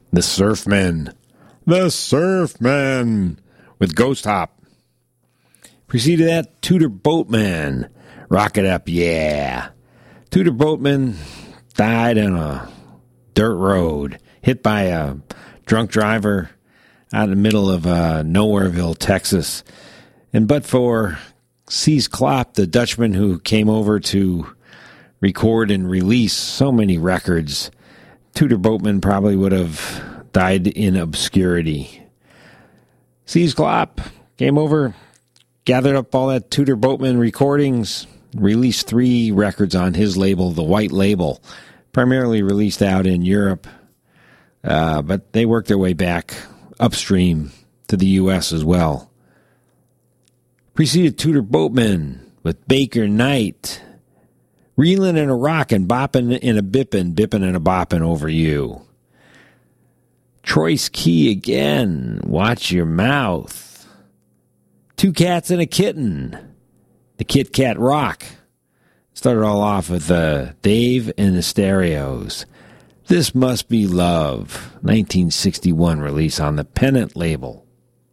The Surfmen. The Surfmen with Ghost Hop. Preceded that, Tudor Boatman. Rock It Up, yeah. Tudor Boatman died on a dirt road, hit by a drunk driver out in the middle of Nowhereville, Texas. And but for Cees Klopp, the Dutchman who came over to record and release so many records, Tudor Boatman probably would have died in obscurity. Cees Klopp came over, gathered up all that Tudor Boatman recordings, released 3 records on his label, the White Label, primarily released out in Europe, but they worked their way back upstream to the U.S. as well. Preceded Tudor Boatman with Baker Knight, Reelin' and a Rockin', Boppin' and a Bippin', Bippin' and a Boppin' over you. Troyce Key again, Watch Your Mouth. Two Cats and a Kitten, the Kit Kat Rock. Started all off with Dave and the Stereos. This Must Be Love, 1961 release on the Pennant label.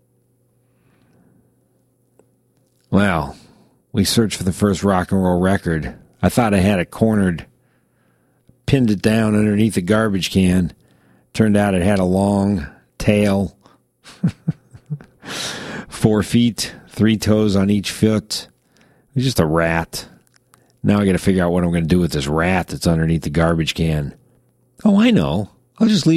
Well, we searched for the first rock and roll record. I thought I had it cornered, pinned it down underneath the garbage can. Turned out it had a long tail, 4 feet, 3 toes on each foot. It was just a rat. Now I got to figure out what I'm going to do with this rat that's underneath the garbage can. Oh, I know. I'll just leave